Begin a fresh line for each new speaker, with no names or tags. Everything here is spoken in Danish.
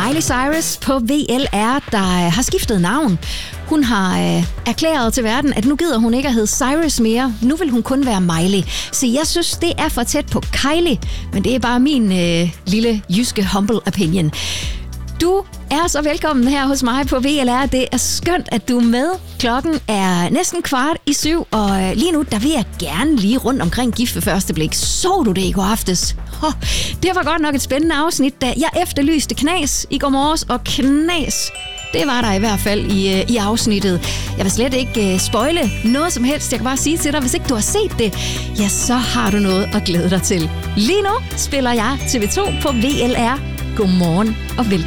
Miley Cyrus på VLR, der har skiftet navn. Hun har erklæret til verden, at nu gider hun ikke at hedde Cyrus mere. Nu vil hun kun være Miley. Så jeg synes, det er for tæt på Kylie, men det er bare min lille jyske humble opinion. Du er så velkommen her hos mig på VLR. Det er skønt, at du er med. Klokken er næsten 6:15, og lige nu, der vil jeg gerne lige rundt omkring Gift ved første blik. Så du det i går aftes? Det var godt nok et spændende afsnit, da jeg efterlyste knas i går morges, og knas, det var der i hvert fald i afsnittet. Jeg vil slet ikke spoile noget som helst. Jeg kan bare sige til dig, hvis ikke du har set det, ja, så har du noget at glæde dig til. Lige nu spiller jeg TV2 på VLR. Godmorgen og velkommen.